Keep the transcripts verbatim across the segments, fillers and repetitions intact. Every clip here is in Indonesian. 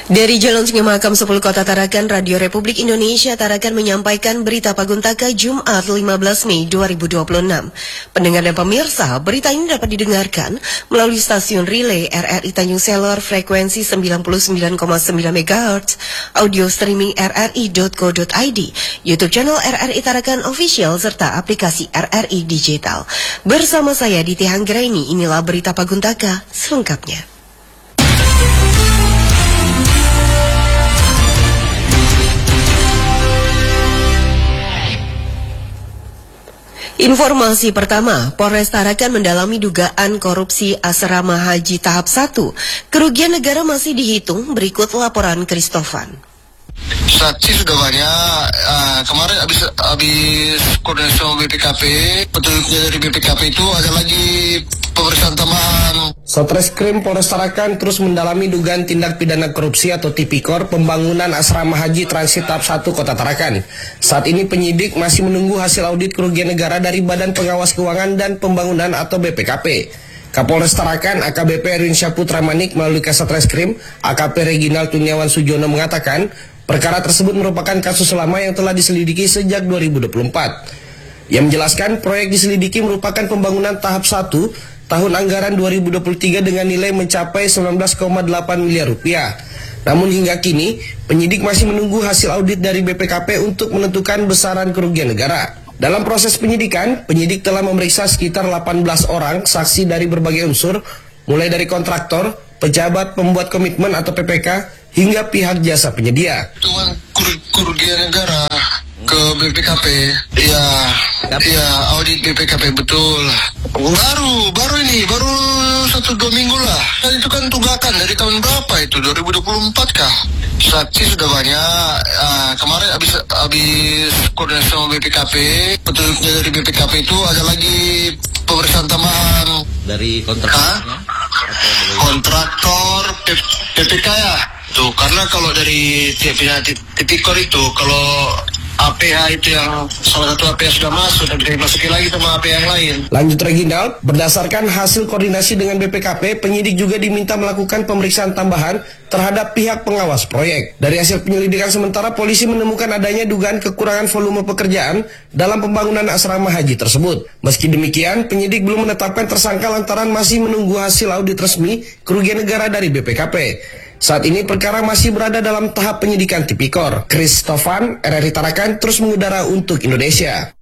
Dari Jalan Sungai Mahakam sepuluh Kota Tarakan, Radio Republik Indonesia Tarakan menyampaikan berita Paguntaka Jumat lima belas Mei dua ribu dua puluh enam. Pendengar dan pemirsa, berita ini dapat didengarkan melalui stasiun relay R R I Tanjung Selor frekuensi sembilan puluh sembilan koma sembilan megahertz, audio streaming r r i dot co dot i d, YouTube channel R R I Tarakan Official, serta aplikasi R R I Digital. Bersama saya Diti Anggraini, inilah berita Paguntaka selengkapnya. Informasi pertama, Polres Tarakan mendalami dugaan korupsi asrama haji tahap satu. Kerugian negara masih dihitung, berikut laporan Kristofan. Saksi sudah banyak. Uh, kemarin habis habis koordinasi sama B P K P, petunjuknya dari B P K P itu ada lagi pemeriksaan tambahan. Satreskrim Polres Tarakan terus mendalami dugaan tindak pidana korupsi atau tipikor pembangunan asrama haji transit tahap satu Kota Tarakan. Saat ini penyidik masih menunggu hasil audit kerugian negara dari Badan Pengawas Keuangan dan Pembangunan atau B P K P. Kapolres Tarakan A K B P Erwin Syahputra Manik melalui Kasatreskrim A K P Reginald Tuniawan Sujono mengatakan perkara tersebut merupakan kasus lama yang telah diselidiki sejak dua ribu dua puluh empat. Ia menjelaskan proyek diselidiki merupakan pembangunan tahap satu tahun anggaran dua ribu dua puluh tiga dengan nilai mencapai sembilan belas koma delapan miliar rupiah. Namun hingga kini, penyidik masih menunggu hasil audit dari B P K P untuk menentukan besaran kerugian negara. Dalam proses penyidikan, penyidik telah memeriksa sekitar delapan belas orang saksi dari berbagai unsur, mulai dari kontraktor, pejabat pembuat komitmen atau P P K, hingga pihak jasa penyedia. Tuan kerugian negara ke B P K P, ya, ya audit B P K P betul. Baru, baru ini, baru satu dua minggu lah. Dan itu kan tunggakan dari tahun berapa itu, dua ribu dua puluh empat kah? Saksi sudah banyak. Uh, kemarin habis habis koordinasi sama B P K P, petunjuknya dari B P K P itu ada lagi pemeriksaan tambahan. Dari kontraktornya? Kontraktor P P K ya. Tuh, karena kalau dari tipikor itu, kalau A P H itu yang salah satu A P H sudah masuk dan dimasuki lagi sama A P H yang lain. Lanjut Reginald, berdasarkan hasil koordinasi dengan B P K P, penyidik juga diminta melakukan pemeriksaan tambahan terhadap pihak pengawas proyek. Dari hasil penyelidikan sementara, polisi menemukan adanya dugaan kekurangan volume pekerjaan dalam pembangunan asrama haji tersebut. Meski demikian, penyidik belum menetapkan tersangka lantaran masih menunggu hasil audit resmi kerugian negara dari B P K P. Saat ini perkara masih berada dalam tahap penyidikan tipikor. Kristofan, R R I Tarakan terus mengudara untuk Indonesia.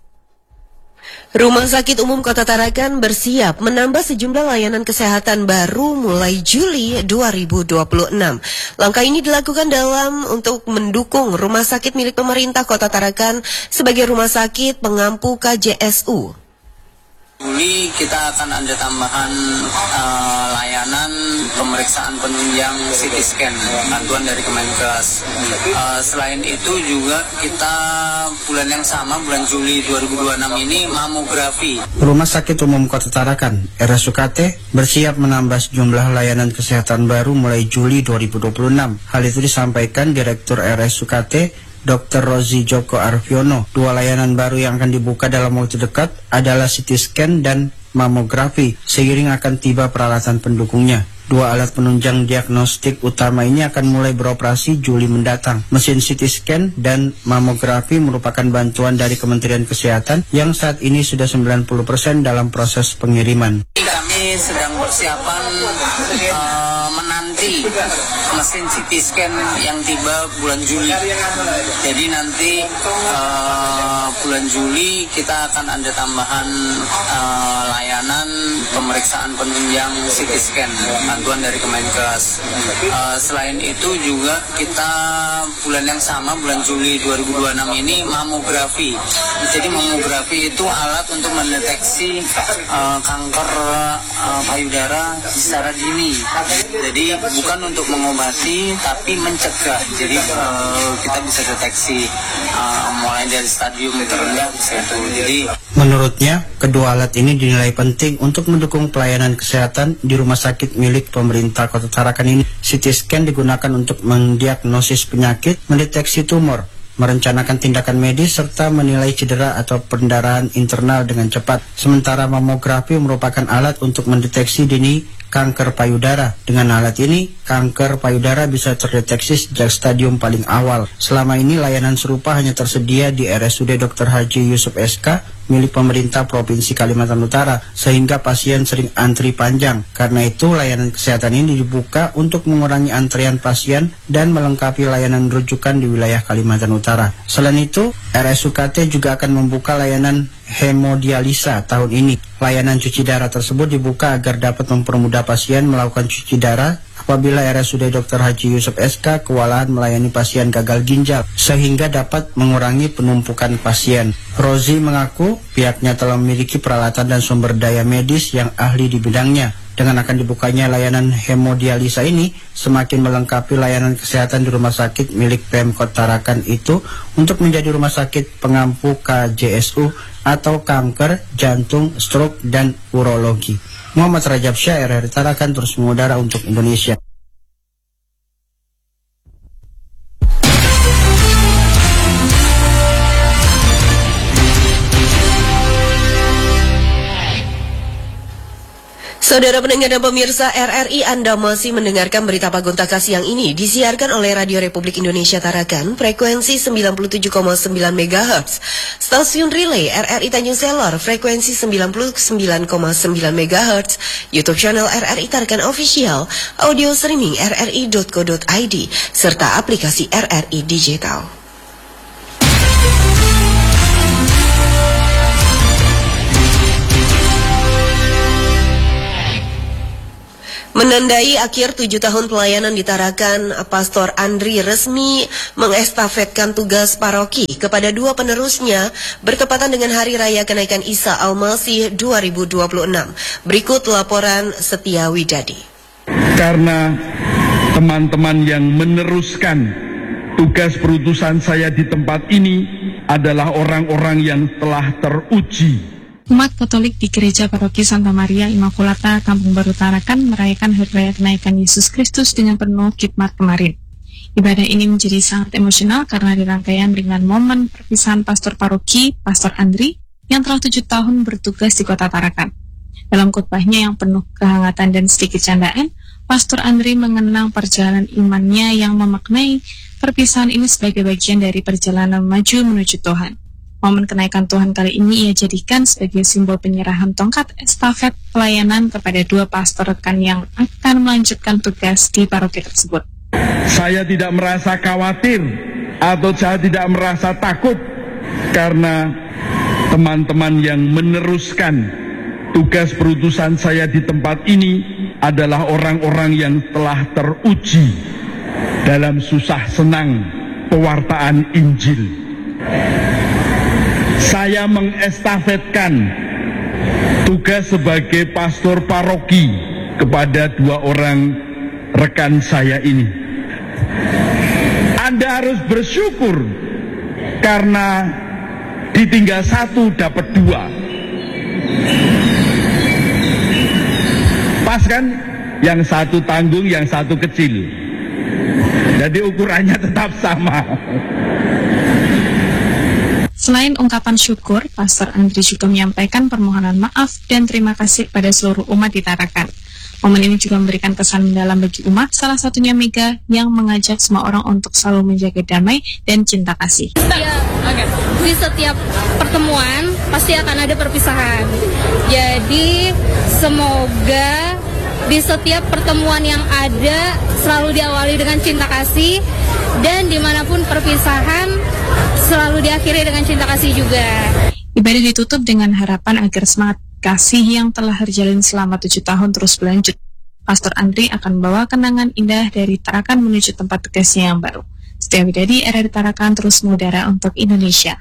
Rumah Sakit Umum Kota Tarakan bersiap menambah sejumlah layanan kesehatan baru mulai Juli dua ribu dua puluh enam. Langkah ini dilakukan dalam untuk mendukung rumah sakit milik pemerintah Kota Tarakan sebagai rumah sakit pengampu K J S U. Juli kita akan ada tambahan uh, layanan pemeriksaan penunjang C T scan, bantuan dari Kemenkes. Uh, selain itu juga kita bulan yang sama, bulan Juli dua ribu dua puluh enam ini mamografi. Rumah Sakit Umum Kota Tarakan, R S U K T, bersiap menambah sejumlah layanan kesehatan baru mulai Juli dua ribu dua puluh enam. Hal itu disampaikan Direktur R S U K T, Dokter Rozi Joko Arviono. Dua layanan baru yang akan dibuka dalam waktu dekat adalah C T scan dan mamografi, seiring akan tiba peralatan pendukungnya. Dua alat penunjang diagnostik utama ini akan mulai beroperasi Juli mendatang. Mesin C T scan dan mamografi merupakan bantuan dari Kementerian Kesehatan yang saat ini sudah sembilan puluh persen dalam proses pengiriman. Kami sedang persiapan uh, menanti mesin C T scan yang tiba bulan Juli. Jadi nanti uh, bulan Juli kita akan ada tambahan uh, layanan pemeriksaan penunjang C T scan, bantuan dari Kemenkes. Uh, selain itu juga kita bulan yang sama, bulan Juli dua ribu dua puluh enam ini mamografi. Jadi mamografi itu alat untuk mendeteksi uh, kanker uh, payudara secara dini. Jadi bukan untuk mengobati tapi mencegah. Jadi uh, kita bisa deteksi uh, mulai dari stadium terendah bisa itu. Jadi menurutnya, kedua alat ini dinilai penting untuk mendukung pelayanan kesehatan di rumah sakit milik pemerintah Kota Tarakan ini. C T scan digunakan untuk mendiagnosis penyakit, mendeteksi tumor, merencanakan tindakan medis, serta menilai cedera atau pendarahan internal dengan cepat. Sementara mamografi merupakan alat untuk mendeteksi dini kanker payudara. Dengan alat ini, kanker payudara bisa terdeteksi sejak stadium paling awal. Selama ini layanan serupa hanya tersedia di R S U D Doktor Haji Yusuf S K milik pemerintah Provinsi Kalimantan Utara, sehingga pasien sering antri panjang. Karena itu, layanan kesehatan ini dibuka untuk mengurangi antrian pasien dan melengkapi layanan rujukan di wilayah Kalimantan Utara. Selain itu, R S U K T juga akan membuka layanan hemodialisa tahun ini. Layanan cuci darah tersebut dibuka agar dapat mempermudah pasien melakukan cuci darah apabila R S U D Doktor Haji Yusuf S K kewalahan melayani pasien gagal ginjal, sehingga dapat mengurangi penumpukan pasien. Rozi mengaku pihaknya telah memiliki peralatan dan sumber daya medis yang ahli di bidangnya. Dengan akan dibukanya layanan hemodialisa ini, semakin melengkapi layanan kesehatan di rumah sakit milik Pemkot Tarakan itu untuk menjadi rumah sakit pengampu K J S U atau kanker, jantung, stroke, dan urologi. Muhammad Rajab Syah, R R I Tarakan, terus mengudara untuk Indonesia. Saudara pendengar dan pemirsa R R I, Anda masih mendengarkan berita Paguntaga siang ini disiarkan oleh Radio Republik Indonesia Tarakan, frekuensi sembilan puluh tujuh koma sembilan megahertz. Stasiun relay R R I Tanjung Selor, frekuensi sembilan puluh sembilan koma sembilan megahertz. YouTube channel R R I Tarakan Official, audio streaming r r i dot co dot i d, serta aplikasi R R I Digital. Menandai akhir tujuh tahun pelayanan di Tarakan, Pastor Andri resmi mengestafetkan tugas paroki kepada dua penerusnya bertepatan dengan Hari Raya Kenaikan Isa Al-Masih dua ribu dua puluh enam. Berikut laporan Setia Widadi. Karena teman-teman yang meneruskan tugas perutusan saya di tempat ini adalah orang-orang yang telah teruji. Umat Katolik di Gereja Paroki Santa Maria Immaculata, Kampung Baru Tarakan merayakan Hari Raya Kenaikan Yesus Kristus dengan penuh khidmat kemarin. Ibadah ini menjadi sangat emosional karena dirangkaian dengan momen perpisahan Pastor Paroki, Pastor Andri, yang telah tujuh tahun bertugas di Kota Tarakan. Dalam khotbahnya yang penuh kehangatan dan sedikit candaan, Pastor Andri mengenang perjalanan imannya yang memaknai perpisahan ini sebagai bagian dari perjalanan maju menuju Tuhan. Momen kenaikan Tuhan kali ini ia jadikan sebagai simbol penyerahan tongkat estafet pelayanan kepada dua pastor rekan yang akan melanjutkan tugas di paroki tersebut. Saya tidak merasa khawatir atau saya tidak merasa takut karena teman-teman yang meneruskan tugas perutusan saya di tempat ini adalah orang-orang yang telah teruji dalam susah senang pewartaan Injil. Saya mengestafetkan tugas sebagai pastor paroki kepada dua orang rekan saya ini. Anda harus bersyukur karena ditinggal satu dapat dua. Pas kan? Yang satu tanggung, yang satu kecil. Jadi ukurannya tetap sama. Selain ungkapan syukur, Pastor Andri juga menyampaikan permohonan maaf dan terima kasih pada seluruh umat di Tarakan. Momen ini juga memberikan kesan mendalam bagi umat, salah satunya Mega yang mengajak semua orang untuk selalu menjaga damai dan cinta kasih. Ya, di setiap pertemuan pasti akan ada perpisahan. Jadi semoga di setiap pertemuan yang ada selalu diawali dengan cinta kasih, dan dimanapun perpisahan selalu diakhiri dengan cinta kasih juga. Ibadah ditutup dengan harapan agar semangat kasih yang telah terjalin selama tujuh tahun terus berlanjut. Pastor Andri akan membawa kenangan indah dari Tarakan menuju tempat tugasnya yang baru. Setia Widadi, R R I Tarakan, terus mengudara untuk Indonesia.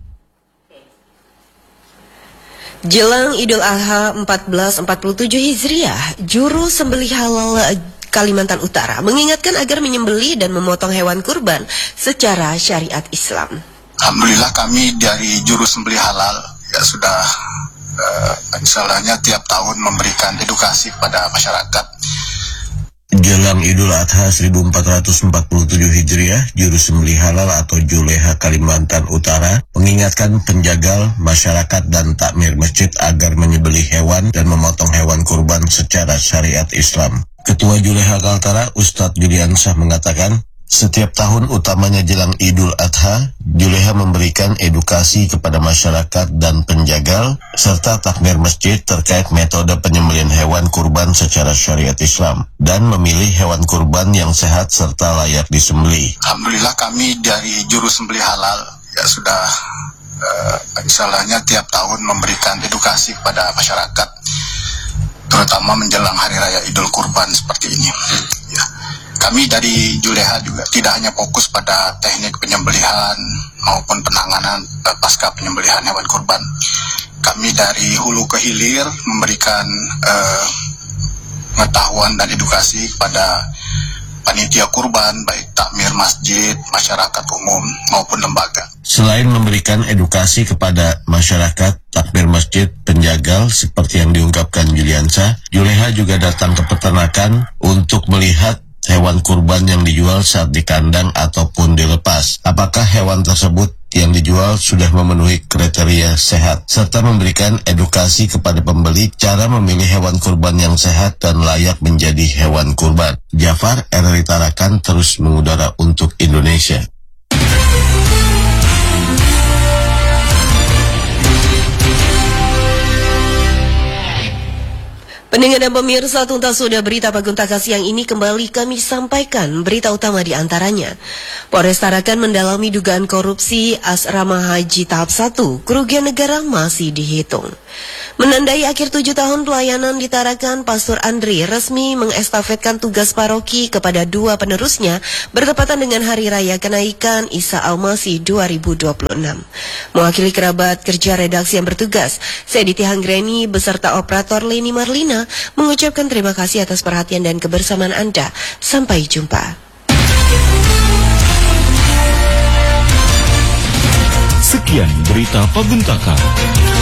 Jelang Idul Adha seribu empat ratus empat puluh tujuh Hijriah, Juru Sembelih Halal Kalimantan Utara mengingatkan agar menyembelih dan memotong hewan kurban secara syariat Islam. Alhamdulillah kami dari Juru Sembelih Halal ya sudah uh, misalnya tiap tahun memberikan edukasi kepada masyarakat. Jelang Idul Adha seribu empat ratus empat puluh tujuh Hijriah, Juru Sembelih Halal atau Juleha Kalimantan Utara mengingatkan penjagal, masyarakat dan takmir masjid agar menyembelih hewan dan memotong hewan kurban secara syariat Islam. Ketua Juleha Kaltara, Ustadz Juliansyah mengatakan, setiap tahun utamanya jelang Idul Adha, Juleha memberikan edukasi kepada masyarakat dan penjagal serta takmir masjid terkait metode penyembelihan hewan kurban secara syariat Islam dan memilih hewan kurban yang sehat serta layak disembelih. Alhamdulillah kami dari Juru Sembelih Halal ya sudah uh, misalnya tiap tahun memberikan edukasi kepada masyarakat, terutama menjelang Hari Raya Idul Kurban seperti ini. Ya. Kami dari Juleha juga tidak hanya fokus pada teknik penyembelihan maupun penanganan uh, pasca penyembelihan hewan kurban. Kami dari hulu ke hilir memberikan uh, pengetahuan dan edukasi kepada panitia kurban, baik takmir masjid, masyarakat umum maupun lembaga. Selain memberikan edukasi kepada masyarakat, takmir masjid, penjagal, seperti yang diungkapkan Juliansyah, Juleha juga datang ke peternakan untuk melihat hewan kurban yang dijual saat di kandang ataupun dilepas. Apakah hewan tersebut yang dijual sudah memenuhi kriteria sehat, serta memberikan edukasi kepada pembeli cara memilih hewan kurban yang sehat dan layak menjadi hewan kurban. Jafar, R R I Tarakan terus mengudara untuk Indonesia. Pendengar dan pemirsa, tuntas sudah berita Paguntaka siang ini kembali kami sampaikan berita utama di antaranya. Polres Tarakan mendalami dugaan korupsi asrama haji tahap satu, kerugian negara masih dihitung. Menandai akhir tujuh tahun pelayanan di Tarakan, Pastor Andri resmi mengestafetkan tugas paroki kepada dua penerusnya bertepatan dengan Hari Raya Kenaikan Isa Al-Masih dua ribu dua puluh enam. Mewakili kerabat kerja redaksi yang bertugas, saya Diti Hanggreni beserta operator Leni Marlina mengucapkan terima kasih atas perhatian dan kebersamaan Anda. Sampai jumpa. Sekian berita Paguntaka.